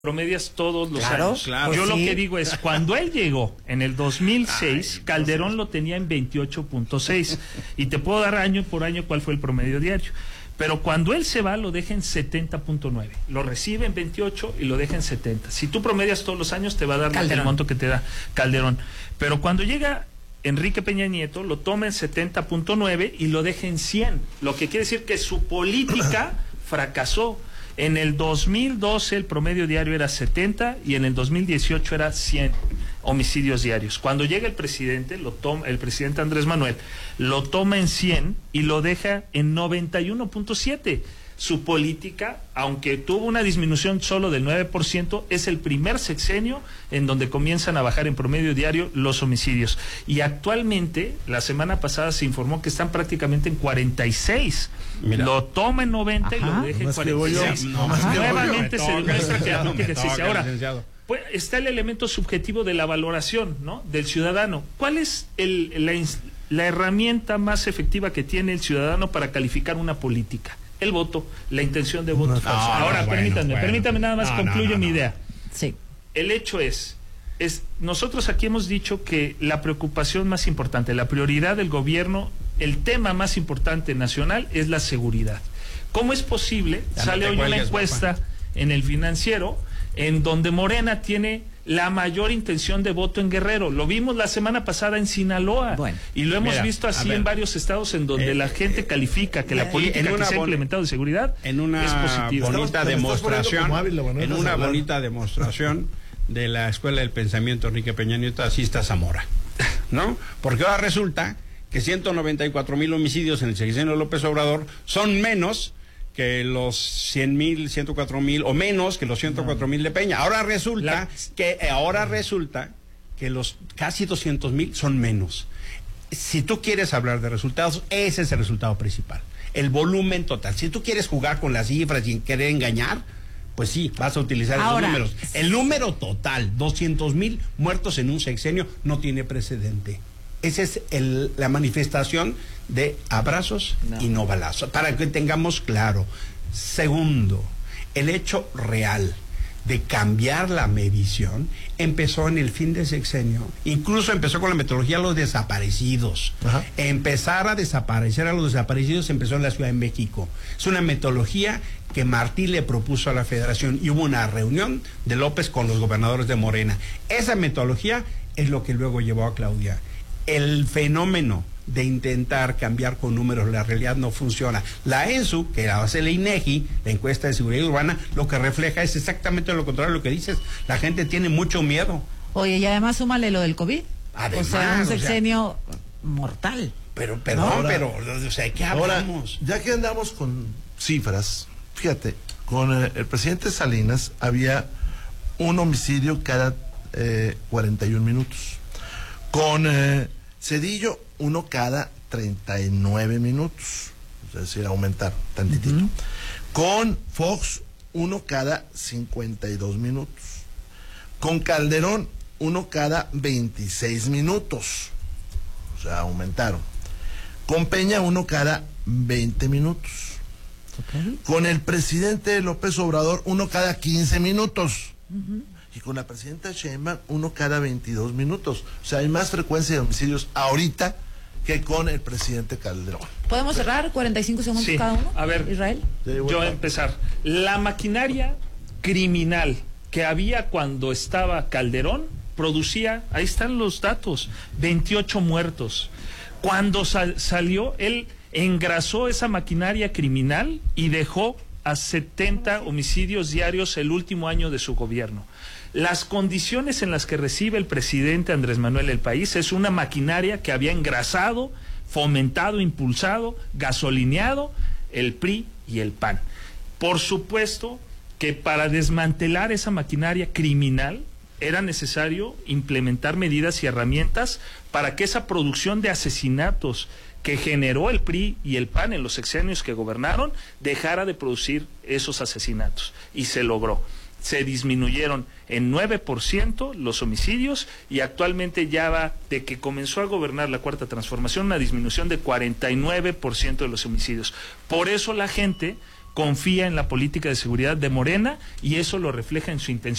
promedias todos los Claro, años. claro, Yo sí. lo que digo es, cuando él llegó en el 2006, Calderón lo tenía en 28.6 y te puedo dar año por año cuál fue el promedio diario. Pero cuando él se va, lo deja en 70.9. Lo recibe en 28 y lo deja en 70. Si tú promedias todos los años, te va a dar el monto que te da Calderón. Pero cuando llega Enrique Peña Nieto, lo toma en 70.9 y lo deja en 100. Lo que quiere decir que su política fracasó. En el 2012 el promedio diario era 70 y en el 2018 era 100 homicidios diarios. Cuando llega el presidente, el presidente Andrés Manuel, lo toma en 100 y lo deja en 91.7. Su política, aunque tuvo una disminución solo del 9%, es el primer sexenio en donde comienzan a bajar en promedio diario los homicidios. Y actualmente, la semana pasada se informó que están prácticamente en 46. Mira. Lo toma en 90 y lo deja en 46. Nuevamente se demuestra que la política existe. Ahora, pues, está el elemento subjetivo de la valoración, ¿no?, del ciudadano. ¿Cuál es la herramienta más efectiva que tiene el ciudadano para calificar una política? El voto, la intención de voto. Ahora, permítame nada más concluyo mi idea. Sí. El hecho es, nosotros aquí hemos dicho que la preocupación más importante, la prioridad del gobierno, el tema más importante nacional es la seguridad. ¿Cómo es posible? Sale hoy una encuesta en El Financiero en donde Morena tiene la mayor intención de voto en Guerrero. Lo vimos la semana pasada en Sinaloa. Bueno, y lo hemos visto así en varios estados en donde la gente califica que la política que se ha implementado de seguridad es positiva. En una bonita demostración de la Escuela del Pensamiento Enrique Peña Nieto, así está Zamora, ¿no? Porque ahora resulta que 194,000 homicidios en el sexenio de López Obrador son menos que los 100,000, 104,000 o menos que los 104,000 de Peña. Ahora resulta que los casi 200,000 son menos. Si tú quieres hablar de resultados, ese es el resultado principal, el volumen total. Si tú quieres jugar con las cifras y querer engañar, pues sí, vas a utilizar esos números. El número total, 200,000 muertos en un sexenio, no tiene precedente. Esa es la manifestación de abrazos y no balazos, para que tengamos claro. Segundo, el hecho real de cambiar la medición empezó en el fin de sexenio, incluso empezó con la metodología de los desaparecidos. Empezar a desaparecer a los desaparecidos empezó en la Ciudad de México. Es una metodología que Martí le propuso a la Federación y hubo una reunión de López con los gobernadores de Morena. Esa metodología es lo que luego llevó a Claudia. El fenómeno de intentar cambiar con números la realidad no funciona. La ENSU, que hace la INEGI, la encuesta de seguridad urbana, lo que refleja es exactamente lo contrario de lo que dices. La gente tiene mucho miedo. Oye, y además súmale lo del COVID. Además, o sea, un sexenio mortal. Pero, o sea, ¿qué hablamos? Ahora, ya que andamos con cifras, fíjate, con el presidente Salinas había un homicidio cada 41 minutos. Con Cedillo, uno cada 39 minutos. Es decir, aumentar tantitito. Con Fox, uno cada 52 minutos. Con Calderón, uno cada 26 minutos. O sea, aumentaron. Con Peña, uno cada 20 minutos. Con el presidente López Obrador, uno cada 15 minutos. Y con la presidenta Sheinbaum, uno cada 22 minutos. O sea, hay más frecuencia de homicidios ahorita que con el presidente Calderón. ¿Podemos cerrar 45 segundos cada uno? A ver, Israel. Yo empezar. La maquinaria criminal que había cuando estaba Calderón producía, ahí están los datos, 28 muertos. Cuando salió, él engrasó esa maquinaria criminal y dejó a 70 homicidios diarios el último año de su gobierno. Las condiciones en las que recibe el presidente Andrés Manuel el país es una maquinaria que había engrasado, fomentado, impulsado, gasolineado el PRI y el PAN. Por supuesto que para desmantelar esa maquinaria criminal era necesario implementar medidas y herramientas para que esa producción de asesinatos que generó el PRI y el PAN en los sexenios que gobernaron dejara de producir esos asesinatos, y se logró. Se disminuyeron en 9% los homicidios y actualmente ya va, de que comenzó a gobernar la Cuarta Transformación, una disminución de 49% de los homicidios. Por eso la gente confía en la política de seguridad de Morena y eso lo refleja en su intención